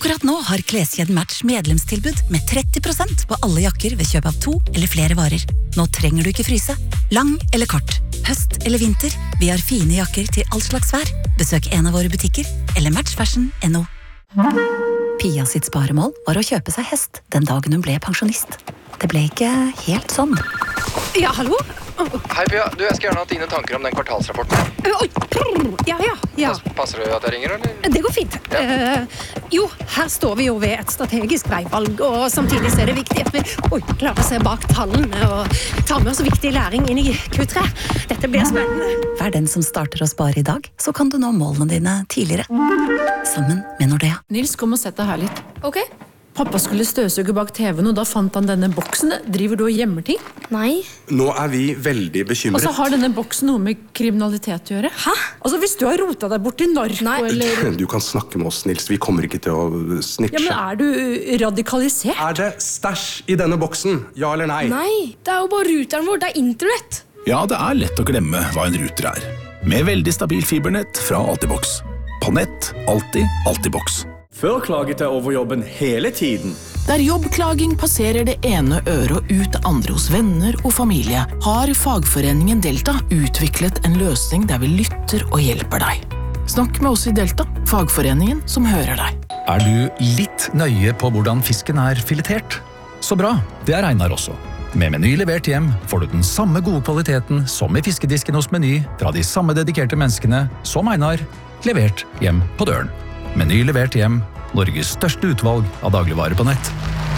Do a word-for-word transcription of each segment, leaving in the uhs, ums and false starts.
Akkurat nå har Kleskjeden Match medlemstilbud med tretti prosent på alle jakker ved kjøp av to eller flere varer. Nå trenger du ikke fryse. Lang eller kort, høst eller vinter, vi har fine jakker til all slags vær. Besøk en av våre butikker eller matchfashion punktum no. Pia sitt sparemål var å kjøpe seg hest den dagen hun ble pensjonist. Det ble ikke helt sånn. Ja, hallo? Hei Pia, du, jeg skal gjerne ha dine tanker om den kvartalsrapporten. Oi, ja, ja, ja. Passer det at jeg ringer, eller? Det går fint. Ja. Uh, jo, her står vi jo ved et strategisk veivalg, og samtidig så er det viktig at vi oi, klarer å se bak tallene og ta med oss viktig læring inn i Q tre. Dette blir spennende. Vær den som starter å spare i dag, så kan du nå målene dine tidligere. Sammen med Nordea. Nils, kom og sett deg her litt. Ok. Pappa skulle støvsuge bak T V-en, og da fant han denne boksen. Driver du og gjemmer ting? Nei. Nå er vi veldig bekymret. Og så har denne boksen noe med kriminalitet å gjøre. Hæ? Altså, hvis du har rotet deg bort til narko, Nei. eller... Du kan snakke med oss, Nils. Vi kommer ikke til å snitche. Ja, men er du radikalisert? Er det stæsj i denne boksen? Ja eller nei? Nei, det er jo bare ruteren vår, det er internett. Ja, det er lett å glemme hva en router er. Med veldig stabil fibernett fra Altibox. På nett, alltid, Altibox. Før klaget jeg over jobben hele tiden. Der jobbklaging passerer det ene øret og ut det andre hos venner og familie, har fagforeningen Delta utviklet en løsning der vi lytter og hjelper deg. Snakk med oss i Delta, fagforeningen som hører deg. Er du litt nøye på hvordan fisken er filetert? Så bra, det er Einar også. Med Meny levert hjem får du den samme gode kvaliteten som i fiskedisken hos Meny, fra de samme dedikerte menneskene som Einar, levert hjem på døren. Meny levert hjem, Norges største utvalg av dagligvarer på nett.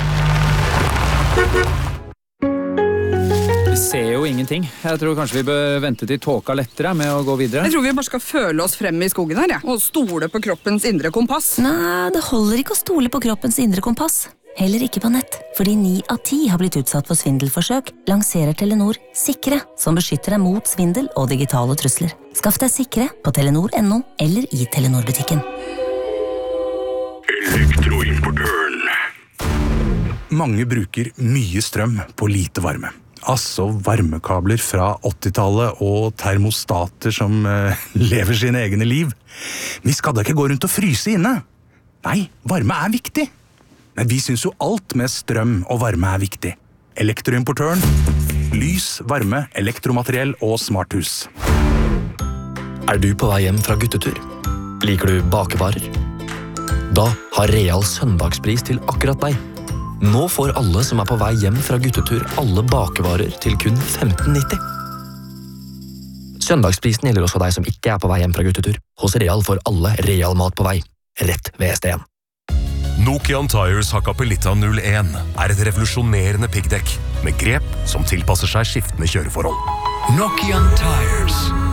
Vi ser jo ingenting. Jeg tror kanskje vi bør vente til tåka lettere med å gå videre. Jeg tror vi bare skal føle oss frem i skogen her, ja. Og stole på kroppens indre kompass. Nei, det holder ikke å stole på kroppens indre kompass. Heller ikke på nett, fordi ni av ti har blitt utsatt for svindelforsøk, lanserer Telenor Sikre, som beskytter deg mot svindel og digitale trusler. Skaff deg Sikre på telenor punktum no eller i Telenor-butikken. Elektroimportøren. Mange bruker mye strøm på lite varme. Altså varmekabler fra åttitallet og termostater som uh, lever sine egne liv. Vi skal da ikke gå rundt og fryse inne. Nei, varme er viktig. Men vi synes jo alt med strøm og varme er viktig. Elektroimportøren. Lys, varme, elektromateriell og smarthus. Er du på vei hjem fra guttetur? Liker du bakevarer? Da har Real søndagspris til akkurat deg. Nå får alle som er på vei hjem fra guttetur alle bakevarer til kun femten nitti. Søndagsprisen gjelder også deg som ikke er på vei hjem fra guttetur. Hos Real får alle Real mat på vei, rett ved S D en. Nokian Tires Hakkapelitta null en er et revolusjonerende piggdekk med grep som tilpasser seg skiftende kjøreforhold. Nokian Tires.